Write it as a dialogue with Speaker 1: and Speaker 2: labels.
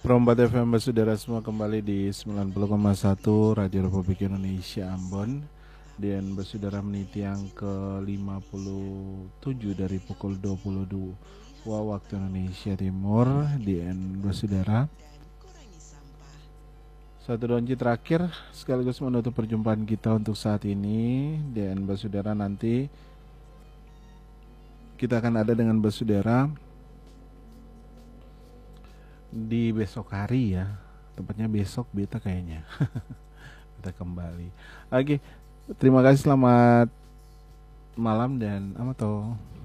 Speaker 1: Perombat FM saudara semua kembali di 90,1 Radio Republik Indonesia Ambon. Dan bersaudara menit yang ke-57 dari pukul 22 waktu Indonesia Timur. Dan bersaudara, satu donji terakhir sekaligus menutup perjumpaan kita untuk saat ini. Dan bersaudara, nanti kita akan ada dengan bersaudara di besok hari ya, tepatnya besok beta kayaknya. Kita kembali. Oke, terima kasih, selamat malam dan apa toh.